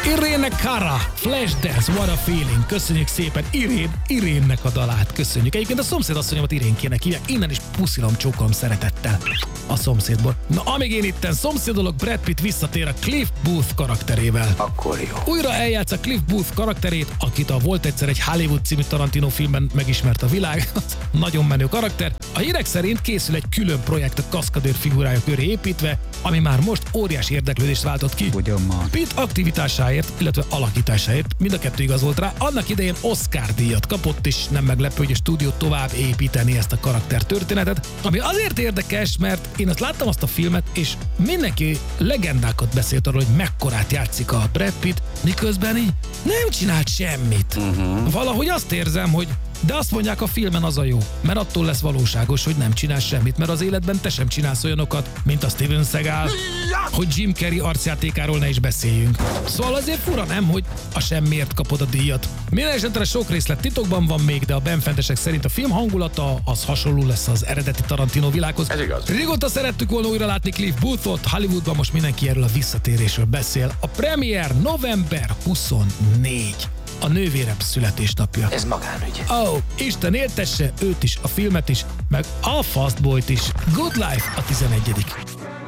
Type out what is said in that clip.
Irene Cara, Flashdance, What a Feeling. Köszönjük szépen Irénnek a dalát. Köszönjük. Egyébként a szomszédasszonyomat Irénkének hívják. Innen is puszilom, csókolom szeretettel a szomszédból. Na, amíg én itten szomszédolok, Brad Pitt visszatér a Cliff Booth karakterével. Akkor jó. Újra eljátsza Cliff Booth karakterét, akit a Volt egyszer egy Hollywood című Tarantino filmben megismert a világ. Nagyon menő karakter. A hírek szerint készül egy külön projekt a kaszkadőr figurája köré építve, ami már most óriási érdeklődést váltott ki. Ugyan már. Pitt aktivitásáért, illetve alakításáért, mind a kettő igaz volt rá, annak idején Oscar-díjat kapott, és nem meglepő, hogy a stúdió tovább építeni ezt a karakter történetet, ami azért érdekes, mert én azt láttam azt a filmet, és mindenki legendákat beszélt arról, hogy mekkorát játszik a Brad Pitt, miközben így nem csinált semmit. Valahogy azt érzem, hogy de azt mondják, a filmen az a jó, mert attól lesz valóságos, hogy nem csinálsz semmit, mert az életben te sem csinálsz olyanokat, mint a Steven Seagal, hogy Jim Carrey arcjátékáról ne is beszéljünk. Szóval azért fura, nem, hogy a semmiért kapod a díjat. Minden esetre sok részlet titokban van még, de a benfentesek szerint a film hangulata az hasonló lesz az eredeti Tarantino világhoz. Ez igaz. Régóta szerettük volna újra látni Cliff Boothot, Hollywoodban most mindenki erről a visszatérésről beszél. A premier november 24. A nővérem születésnapja. Ez magánügy. Isten éltesse őt is, a filmet is, meg a Fastboyt is. Good Life a 11.